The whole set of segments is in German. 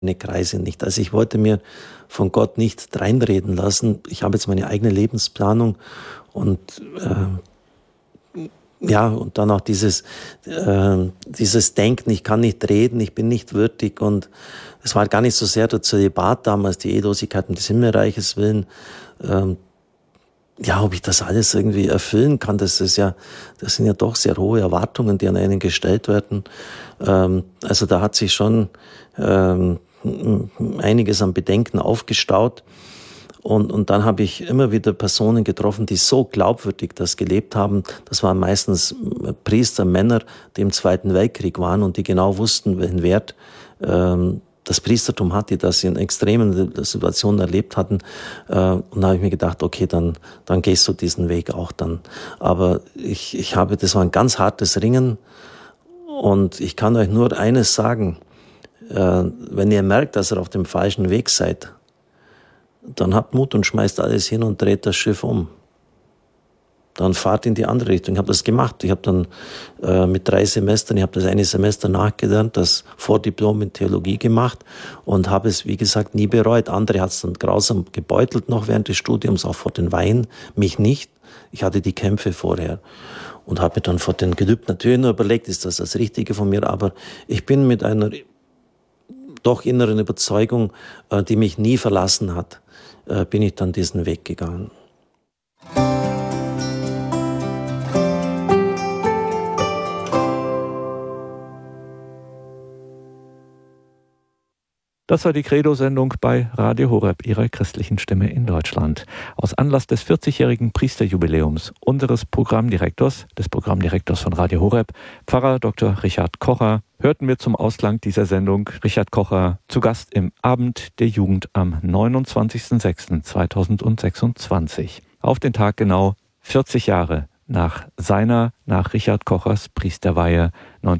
Kreise nicht. Also ich wollte mir von Gott nicht reinreden lassen. Ich habe jetzt meine eigene Lebensplanung und und dann auch dieses Denken, ich kann nicht reden, ich bin nicht würdig, und es war gar nicht so sehr zur Debatte damals, die Ehelosigkeit um des Himmelreiches willen, ob ich das alles irgendwie erfüllen kann. Das sind ja doch sehr hohe Erwartungen, die an einen gestellt werden. Also da hat sich schon einiges an Bedenken aufgestaut. Und dann habe ich immer wieder Personen getroffen, die so glaubwürdig das gelebt haben. Das waren meistens Priester, Männer, die im Zweiten Weltkrieg waren und die genau wussten, welchen Wert das Priestertum hat, die das in extremen Situationen erlebt hatten. Und da habe ich mir gedacht, okay, dann gehst du diesen Weg auch dann. Aber das war ein ganz hartes Ringen. Und ich kann euch nur eines sagen: Wenn ihr merkt, dass ihr auf dem falschen Weg seid, dann habt Mut und schmeißt alles hin und dreht das Schiff um. Dann fahrt in die andere Richtung. Ich habe das gemacht. Ich habe dann mit 3 Semestern, ich habe das eine Semester nachgelernt, das Vordiplom in Theologie gemacht und habe es, wie gesagt, nie bereut. Andere hat es dann grausam gebeutelt noch während des Studiums, auch vor den Weihen, mich nicht. Ich hatte die Kämpfe vorher und habe mir dann vor den gelübdeten Tönen überlegt, ist das Richtige von mir? Aber ich bin mit einer doch inneren Überzeugung, die mich nie verlassen hat, bin ich dann diesen Weg gegangen. Das war die Credo-Sendung bei Radio Horeb, Ihrer christlichen Stimme in Deutschland. Aus Anlass des 40-jährigen Priesterjubiläums unseres Programmdirektors, des Programmdirektors von Radio Horeb, Pfarrer Dr. Richard Kocher, hörten wir zum Ausklang dieser Sendung Richard Kocher zu Gast im Abend der Jugend am 29.06.2026. Auf den Tag genau 40 Jahre nach Richard Kochers Priesterweihe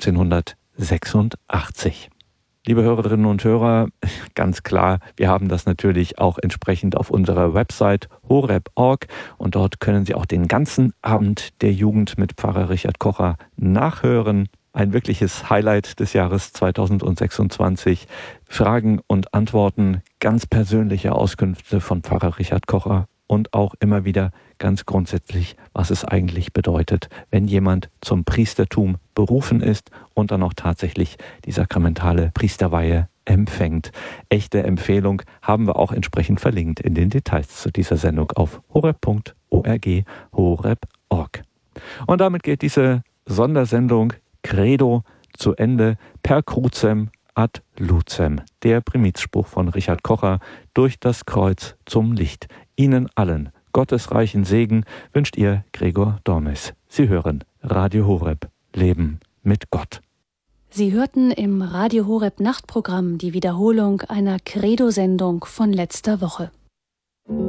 1986. Liebe Hörerinnen und Hörer, ganz klar, wir haben das natürlich auch entsprechend auf unserer Website horeb.org und dort können Sie auch den ganzen Abend der Jugend mit Pfarrer Richard Kocher nachhören. Ein wirkliches Highlight des Jahres 2026. Fragen und Antworten, ganz persönliche Auskünfte von Pfarrer Richard Kocher und auch immer wieder ganz grundsätzlich, was es eigentlich bedeutet, wenn jemand zum Priestertum berufen ist und dann auch tatsächlich die sakramentale Priesterweihe empfängt. Echte Empfehlung haben wir auch entsprechend verlinkt in den Details zu dieser Sendung auf horeb.org, horeb.org. Und damit geht diese Sondersendung Credo zu Ende. Per crucem ad lucem, der Primizspruch von Richard Kocher, durch das Kreuz zum Licht. Ihnen allen Gottes reichen Segen wünscht Ihr Gregor Dormes. Sie hören Radio Horeb, Leben mit Gott. Sie hörten im Radio Horeb Nachtprogramm die Wiederholung einer Credo-Sendung von letzter Woche.